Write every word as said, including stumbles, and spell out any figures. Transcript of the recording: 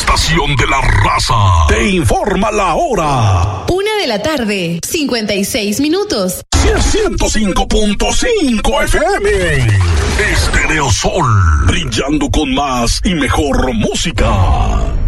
estación de la raza, te informa la hora. Una de la tarde, cincuenta y seis minutos. ciento cinco punto cinco F M. Estereo Sol, brillando con más y mejor música.